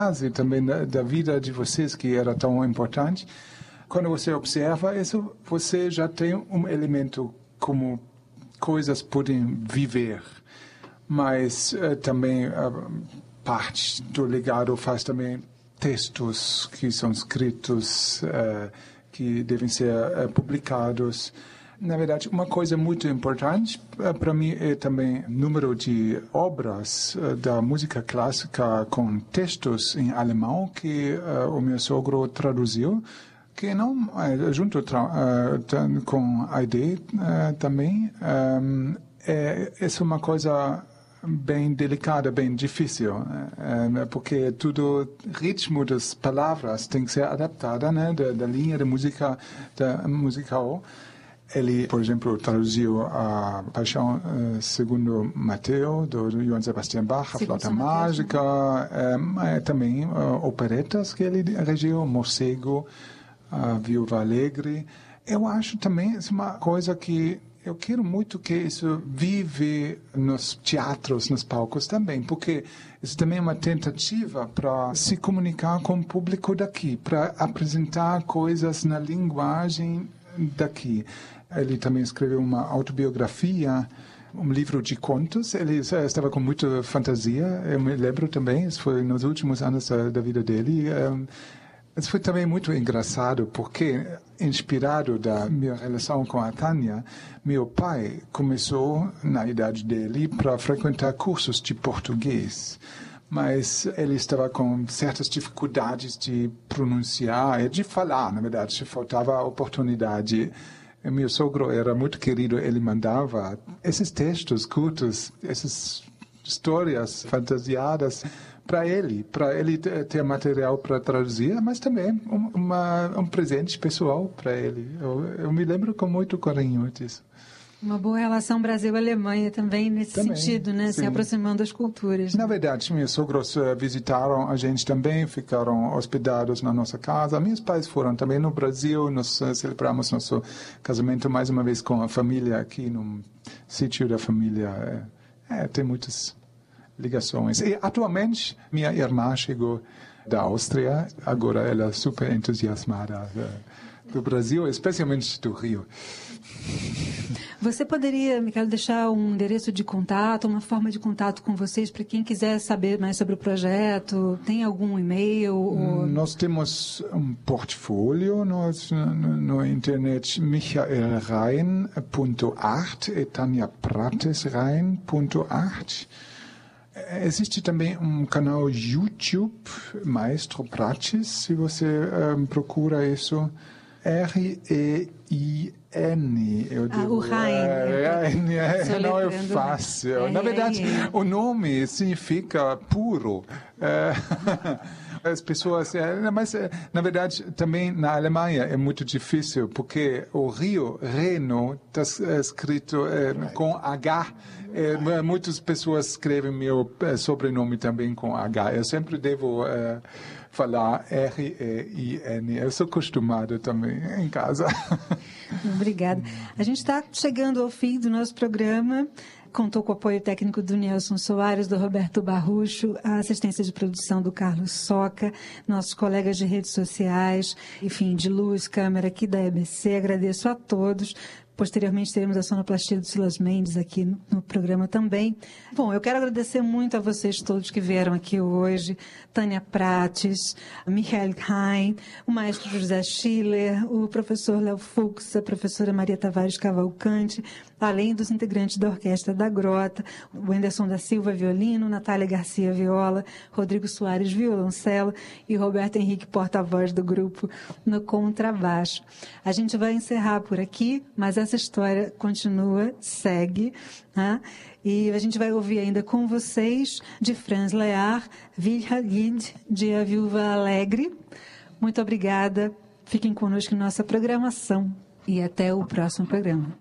e também da vida de vocês, que era tão importante. Quando você observa isso, você já tem um elemento como coisas podem viver, mas também parte do legado faz também textos que são escritos, que devem ser publicados. Na verdade, uma coisa muito importante para mim é também o número de obras da música clássica com textos em alemão que o meu sogro traduziu, que não, junto com a ideia também, é uma coisa bem delicada, bem difícil, porque todo ritmo das palavras tem que ser adaptado, né, da linha da música musical. Ele, por exemplo, traduziu a Paixão segundo Mateo, do Johann Sebastian Bach, a Flauta Mágica, também operetas que ele regiu, Morcego, a Viúva Alegre. Eu acho também uma coisa que eu quero muito que isso vive nos teatros, nos palcos também, porque isso também é uma tentativa para se comunicar com o público daqui, para apresentar coisas na linguagem daqui. Ele também escreveu uma autobiografia, um livro de contos. Ele estava com muita fantasia, eu me lembro também, isso foi nos últimos anos da vida dele. Isso foi também muito engraçado, porque, inspirado da minha relação com a Tânia, meu pai começou, na idade dele, para frequentar cursos de português. Mas ele estava com certas dificuldades de pronunciar, de falar, na verdade, faltava a oportunidade. Meu sogro era muito querido, ele mandava esses textos curtos, essas histórias fantasiadas para ele ter material para traduzir, mas também um presente pessoal para ele. Eu me lembro com muito carinho disso. Uma boa relação Brasil-Alemanha também nesse sentido, né? Sim. Se aproximando das culturas. Na verdade, meus sogros visitaram a gente também, ficaram hospedados na nossa casa. Meus pais foram também no Brasil, nós celebramos nosso casamento mais uma vez com a família aqui no sítio da família. Tem muitas ligações. E atualmente, minha irmã chegou da Áustria, agora ela é super entusiasmada do Brasil, especialmente do Rio. Você poderia, Michael, deixar um endereço de contato, uma forma de contato com vocês para quem quiser saber mais sobre o projeto? Tem algum e-mail? Nós temos um portfólio no internet, michaelrein.art e taniapratesrein.art. Existe também um canal YouTube, Maestro Prates, se você procura isso, R-E-I-N, eu digo. O Rein. Não é fácil. Na verdade, o nome significa puro. As pessoas, mas na verdade também na Alemanha é muito difícil, porque o Rio, Reno, está escrito com H. Muitas pessoas escrevem meu sobrenome também com H. Eu sempre devo falar R-E-I-N. Eu sou acostumado também em casa. Obrigada. A gente está chegando ao fim do nosso programa. Contou com o apoio técnico do Nelson Soares, do Roberto Barrucho, a assistência de produção do Carlos Soca, nossos colegas de redes sociais, enfim, de luz, câmera aqui da EBC. Agradeço a todos. Posteriormente teremos a sonoplastia do Silas Mendes aqui no programa também. Bom, eu quero agradecer muito a vocês todos que vieram aqui hoje. Tânia Prates, Michael Rein, o maestro José Schiller, o professor Léo Fux, a professora Maria Tavares Cavalcante, além dos integrantes da Orquestra da Grota, o Anderson da Silva, violino, Natália Garcia, viola, Rodrigo Soares, violoncelo e Roberto Henrique, porta-voz do grupo, no contrabaixo. A gente vai encerrar por aqui, mas essa história continua, segue, né? E a gente vai ouvir ainda com vocês, de Franz Lear, Vilha Lied, de A Viúva Alegre. Muito obrigada. Fiquem conosco em nossa programação e até o próximo programa.